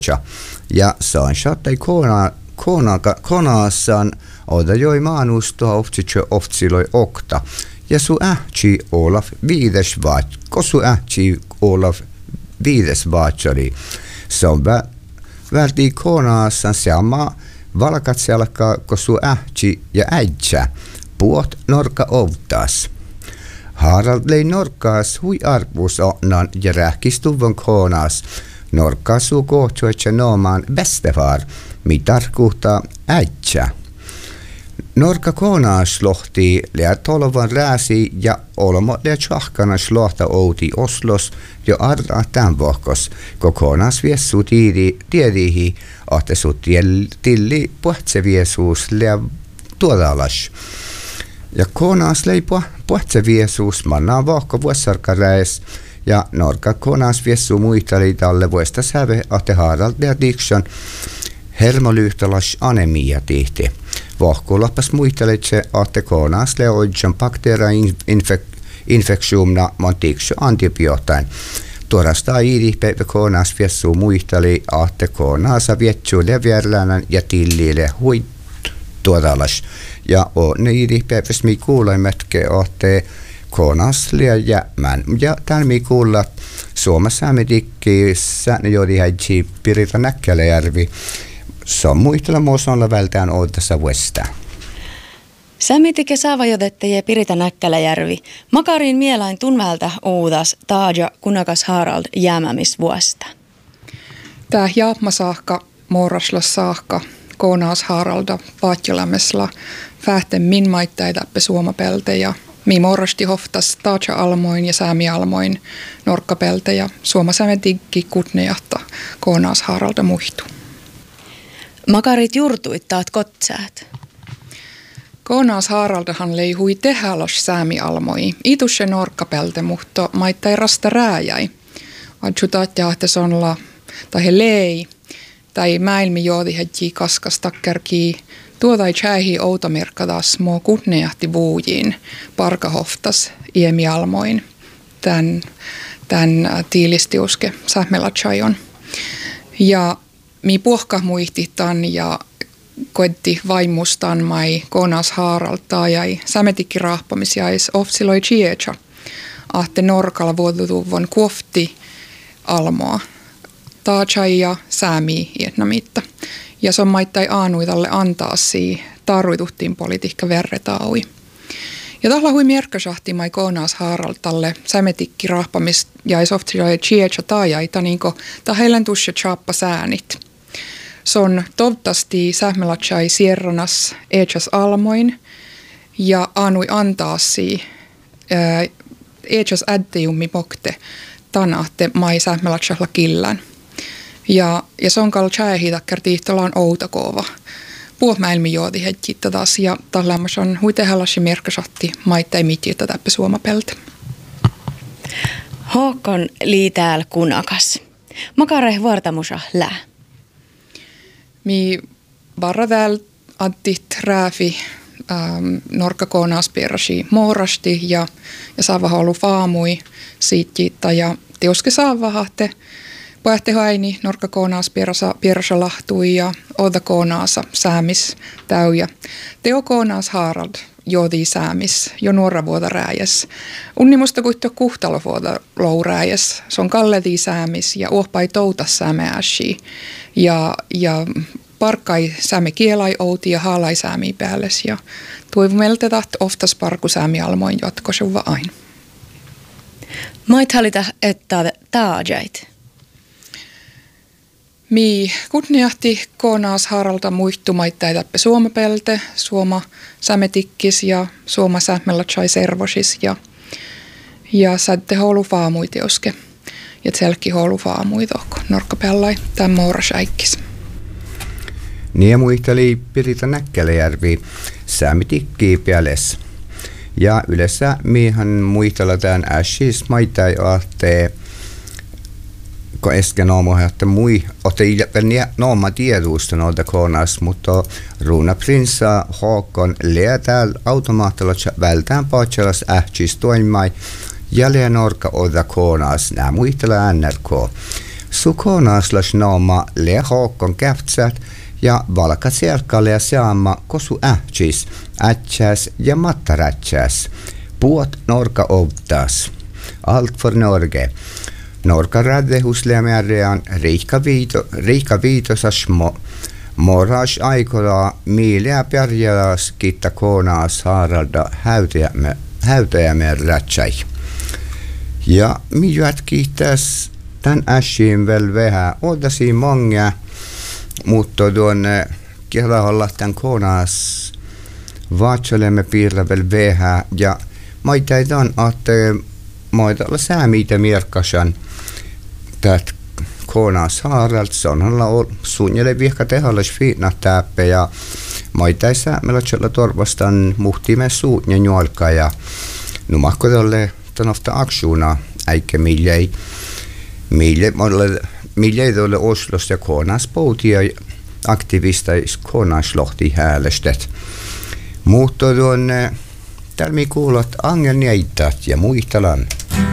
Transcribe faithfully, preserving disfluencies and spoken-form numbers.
Ja saan shottai kona kona konaasan oda joi maanustoa oftitse oftsiloi okta. Ja su ähtsi Olaf viides vaat, kosu ähtsi Olaf viides vaatsari. Se on vä, värti konaasan sama valkat selkä kosu ähtsi ja äitsä. Puot norka ovtas. Harald lei norkaas hui arvus onnan ja rähkistuvon konaas. Norkaas suu kohtuetse noomaan bestefar, mi tarkoittaa äitsä. Norka konaas lohti lää tolovan rääsi ja olmo lää tjahkana slohta outi Oslos jo arra tämän vohkos, ko konaas viessu tiedi, tiedihi, ahte su tilli puhtse viesuus lää tuodalas. Ja konaas lei puhtse viesuus mannaa vohko vuossarkaräis, ja norka konaas viessu muisteli talle vuosta säve, ahte Harald lää diksjon hermolyyhtalas anemia tihti. Vohko loppas muisteletse, että konaas leoidjon bakteera-infektiumna montiiksu antibiotain. Tuorasta iidihpäivä konaas viessu muisteli, että konaasa vietsuu leviärlänän ja tillille hui tuodalas. Ja on iidihpäivässä mi kuulemmetke, että konaas lia jämän. Ja täällä mi kuulla Suomessa ämidikki säännöjodi häidsi Pirita Näkkäläjärvi. Se on muistella muosolla vältään ootassa vuosta. Sämitike saavajotetteje Pirita Näkkäläjärvi. Makarin mielain tunvältä uudas taaja kunakas Harald jäämämisvuosta. Tää jaapma saakka, morasla saakka, konaas Haralda vaatjolämmesla, fähten min maittaitappe suomapelte ja mi morasti hoftas taaja almoin ja säämi almoin norkkapelte ja suoma sämetikki kutnejahta konaas Haralda muihtu. Makarit jurtuit taat kotsäät. Konaas Haraldahan leihui tehälos säämi almoi. Itusse norkkapelte, mutta maittai rasta rääjäi. Adjutat jahtes onla, tai he lei, tai mäilmi joodi hedji kaskas takkerkii. Tuodai tjäihi outomerkkadas muo kutnejahti vuujiin, parkahoftas iemi almoin. Tän, tän tiilistiuske sähmelatsajon. Ja mi puhka muihtitan ja koetti vaimustan mai konaas Haraltaa jäi sämetikki rahpamisjais ofsiloi chietsa. Ahte norkalla vuotutuvon kuofti almoa. Taachai ja säämi ietnamitta. Ja se on maittai aanuitalle antaa sii tarvituhtiin politiikka verretaui. Ja tahla hui mierkkasahti mai konaas Haraltalle sämetikki rahpamis jäis ofsiloi chietsa taajaita niinku tahellen tusse chappa säänit. Se on toivottavasti sähmelatsai sierranas eetsas almoin ja aanui antaasi eetsas ädtejummi mokte tanahte mai sähmelatsalla killän. Ja, ja se on kalla tjäähitakkar tiihtolaan outakova. Puhmäilmi joodi hetki taas ja tallemmas on huitehallas ja merkkasatti maittai mitjitä täppä suomapelte. Håkon liitääl kunakas. Makare vuortamusa lää. Mi varra täällä adtit rääfi ähm, norkkakonaas pierasi moorasti ja, ja saavaha ollut faamui siitä ja teoske saavahahte pähte haini norkkakonaas pierasa, pierasa lahtui ja odakonaasa säämis täyjä. Teo konaas Harald joodi säämis jo nuora vuoda rääjäs. Unnimusta kuitto kuhtalo vuoda lou rääjäs. Se on kalleti säämis ja uhpai touta säämeäsi. Ja, ja parkkai sääme kielai outi ja haalai säämi päälles. Ja toivomelta taht oftas parku säämi almoin jatkosuva aina. Mait halita, että taajait. Mi kutniahti konaas Haralta muistumaittai täppä suomapelte, suoma sämetikkis ja suoma sähmelatsai servosis ja, ja sätte houlu faamui teoske. Ja tselkki houlu faamui tohko norkkapellai tämän moorasaikkis. Niin muisteli Pirita Näkkäläjärvi sämetikki päälles. Ja yleensä mihan muistella tämän ässis maittai ahtee kun äsken noomu, että mui, että ei ole nooma tiedusta noilta konas, mutta Ruuna Prinsa Håkon läätääl automaattilla vältään paatselas ähtsis toimimai ja Leonorka oda konas, nämä muistella N R K. Su konaaslas naama le haakon käptsät ja valkat selkkalle ja saama kosu ähtsis, ätsäs ja mattarätsäs. Puot Norka ovtas. Allt för Norge. Norka räddehuslämärrean riikka viito, riikka viitosas mo. Moras aikola miileä pärjäläs kitta konaas Haralda häytäjämään rätsäi. Ja mijuät kiittäs tän äsken väl vähän. Odasi många, mutta tuonne kielahalla tän konaas vaatsolemme piirrä väl vähän. Ja maitaitan, että maitalla säämiitä mirkkasan tät konaas Haraldsson. Hänellä on suunnilleen vihka tehallis fiitna täppä ja maitai säämelätsellä torvastan muhtimme suut ja juolka ja numakko tolle tanofta aksuuna eikä miljei miljei miljei tolle Oslos ja konaas poutia aktivistais konaas lohti häälestet. Mutta tuonne täällä mi kuulat angel niitat ja muistelan.